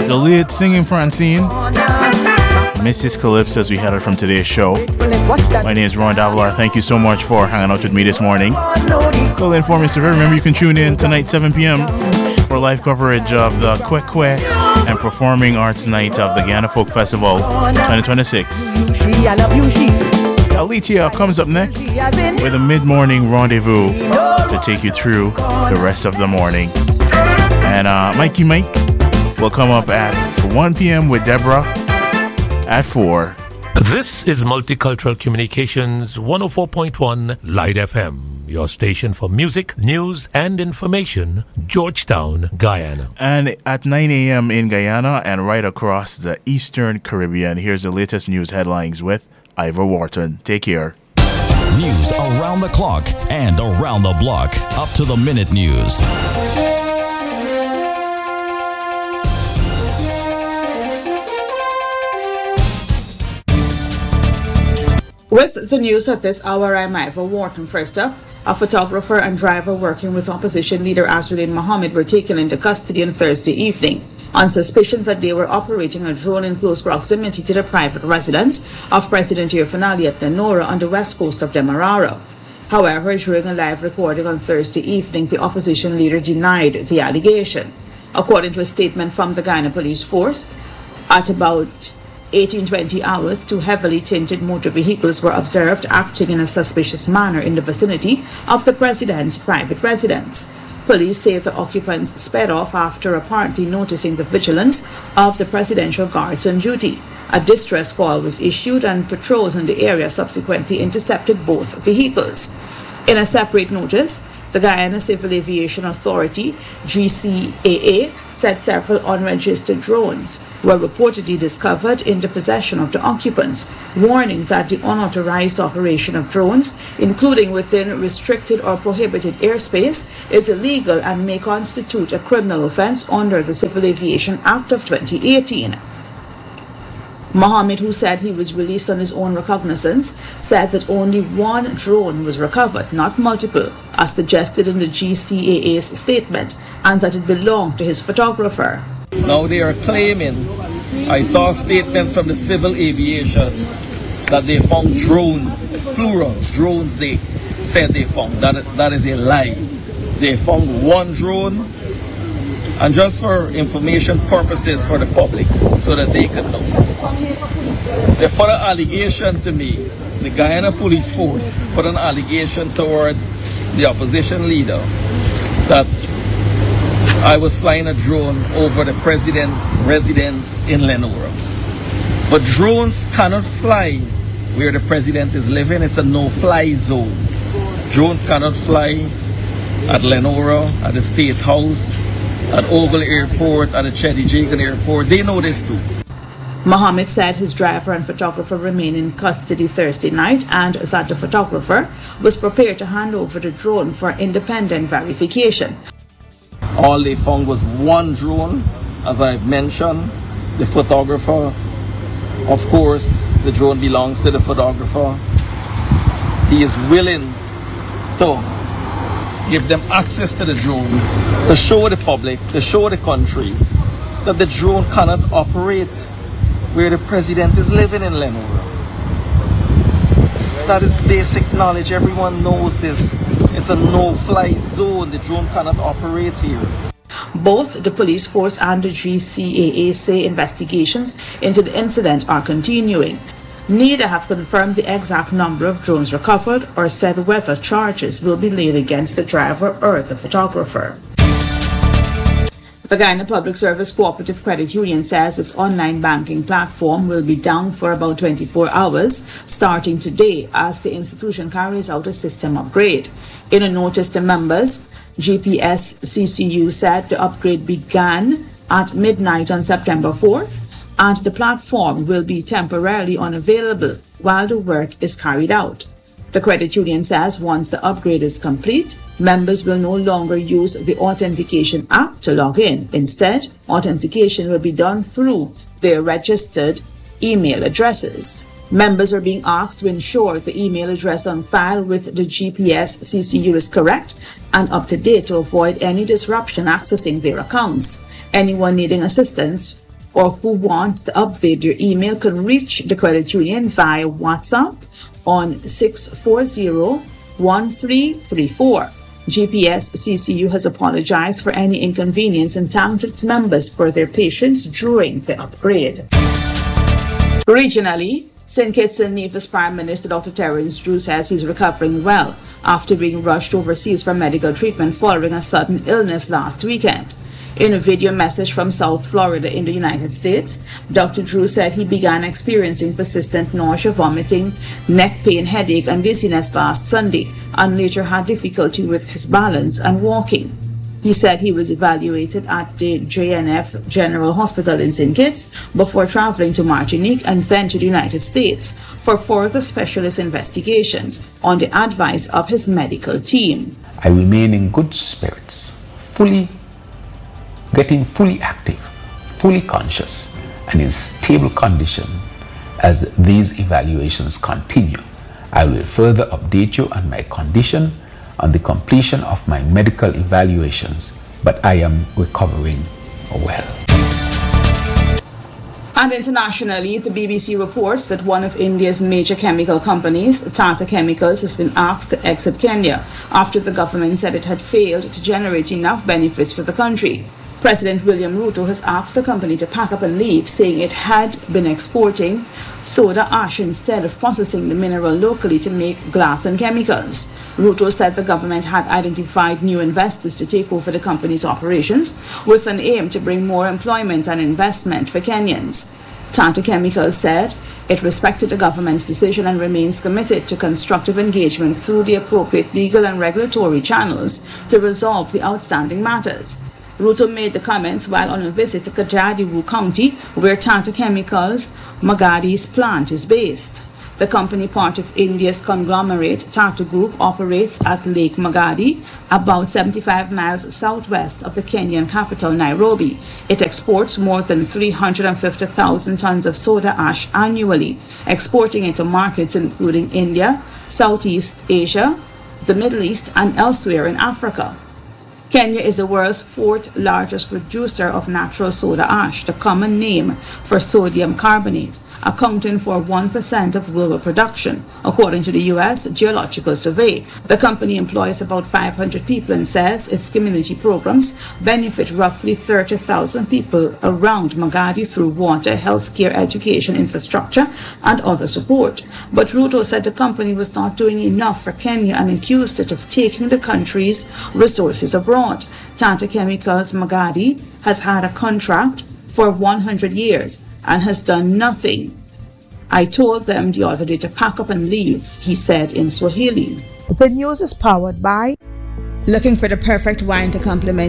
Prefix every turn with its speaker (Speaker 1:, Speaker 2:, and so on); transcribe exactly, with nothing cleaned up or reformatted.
Speaker 1: The lead singing Francine, Missus Calypso, as we headed from today's show. My name is Ron Davalar. Thank you so much for hanging out with me this morning. Go inform you, sir. Remember, you can tune in tonight, seven p.m. for live coverage of the Kwe Kwe and Performing Arts Night of the Guyana Folk Festival twenty twenty-six. Alicia comes up next with a mid-morning rendezvous to take you through the rest of the morning. And uh, Mikey Mike will come up at one p.m. with Deborah at four.
Speaker 2: This is Multicultural Communications one oh four point one Light F M, your station for music, news, and information, Georgetown, Guyana.
Speaker 1: And at nine a.m. in Guyana and right across the Eastern Caribbean, here's the latest news headlines with Ivor Wharton. Take care.
Speaker 3: News around the clock and around the block. Up to the minute news.
Speaker 4: With the news at this hour, I'm Ivor Wharton. First up, a photographer and driver working with opposition leader Azruddin Mohammed were taken into custody on Thursday evening on suspicion that they were operating a drone in close proximity to the private residence of President Irfaan Ali at Lenora on the west coast of Demerara. However, during a live recording on Thursday evening, the opposition leader denied the allegation. According to a statement from the Guyana Police Force, at about eighteen twenty hours, two heavily tinted motor vehicles were observed acting in a suspicious manner in the vicinity of the president's private residence. Police say the occupants sped off after apparently noticing the vigilance of the presidential guards on duty. A distress call was issued and patrols in the area subsequently intercepted both vehicles. In a separate notice, the Guyana Civil Aviation Authority, G C A A, said several unregistered drones were reportedly discovered in the possession of the occupants, warning that the unauthorized operation of drones, including within restricted or prohibited airspace, is illegal and may constitute a criminal offense under the Civil Aviation Act of twenty eighteen. Mohammed, who said he was released on his own recognizance, said that only one drone was recovered, not multiple, as suggested in the G C A A's statement, and that it belonged to his photographer.
Speaker 5: Now they are claiming, I saw statements from the civil aviation that they found drones, plural, drones they said they found. That, that is a lie. They found one drone, and just for information purposes for the public, so that they can know. They put an allegation to me, the Guyana Police Force put an allegation towards the opposition leader that I was flying a drone over the president's residence in Lenora. But drones cannot fly where the president is living. It's a no-fly zone. Drones cannot fly at Lenora, at the State House, at Ogle Airport, at the Cheddi Jagan Airport. They know this too.
Speaker 4: Mohammed said his driver and photographer remain in custody Thursday night and that the photographer was prepared to hand over the drone for independent verification.
Speaker 5: All they found was one drone, as I've mentioned. The photographer, of course, the drone belongs to the photographer. He is willing to give them access to the drone, to show the public, to show the country that the drone cannot operate where the president is living in Lenora. That is basic knowledge. Everyone knows this. It's a no-fly zone. The drone cannot operate here.
Speaker 4: Both the police force and the G C A A say investigations into the incident are continuing. Neither have confirmed the exact number of drones recovered or said whether charges will be laid against the driver or the photographer. The Guyana Public Service Cooperative Credit Union says its online banking platform will be down for about twenty-four hours starting today as the institution carries out a system upgrade. In a notice to members, G P S C C U said the upgrade began at midnight on September fourth and the platform will be temporarily unavailable while the work is carried out. The credit union says once the upgrade is complete, members will no longer use the authentication app to log in. Instead, authentication will be done through their registered email addresses. Members are being asked to ensure the email address on file with the G P S C C U is correct and up to date to avoid any disruption accessing their accounts. Anyone needing assistance or who wants to update their email can reach the credit union via WhatsApp on six four zero, one three three four. G P S C C U has apologized for any inconvenience and thanked its members for their patience during the upgrade. Regionally, Saint Kitts and Nevis Prime Minister Doctor Terence Drew says he's recovering well after being rushed overseas for medical treatment following a sudden illness last weekend. In a video message from South Florida in the United States, Doctor Drew said he began experiencing persistent nausea, vomiting, neck pain, headache, and dizziness last Sunday, and later had difficulty with his balance and walking. He said he was evaluated at the J N F General Hospital in Saint Kitts before traveling to Martinique and then to the United States for further specialist investigations on the advice of his medical team.
Speaker 6: I remain in good spirits, fully getting fully active, fully conscious, and in stable condition as these evaluations continue. I will further update you on my condition on the completion of my medical evaluations, but I am recovering well.
Speaker 4: And internationally, the B B C reports that one of India's major chemical companies, Tata Chemicals, has been asked to exit Kenya after the government said it had failed to generate enough benefits for the country. President William Ruto has asked the company to pack up and leave, saying it had been exporting soda ash instead of processing the mineral locally to make glass and chemicals. Ruto said the government had identified new investors to take over the company's operations with an aim to bring more employment and investment for Kenyans. Tata Chemicals said it respected the government's decision and remains committed to constructive engagement through the appropriate legal and regulatory channels to resolve the outstanding matters. Ruto made the comments while on a visit to Kajiado County, where Tata Chemicals Magadi's plant is based. The company, part of India's conglomerate Tata Group, operates at Lake Magadi, about seventy-five miles southwest of the Kenyan capital, Nairobi. It exports more than three hundred fifty thousand tons of soda ash annually, exporting it to markets including India, Southeast Asia, the Middle East, and elsewhere in Africa. Kenya is the world's fourth largest producer of natural soda ash, the common name for sodium carbonate, accounting for one percent of global production, according to the U S Geological Survey. The company employs about five hundred people and says its community programs benefit roughly thirty thousand people around Magadi through water, healthcare, education, infrastructure, and other support. But Ruto said the company was not doing enough for Kenya and accused it of taking the country's resources abroad. Tata Chemicals Magadi has had a contract for one hundred years and has done nothing. I told them the other day to pack up and leave, he said in Swahili.
Speaker 7: The news is powered by
Speaker 4: Looking for the perfect wine to complement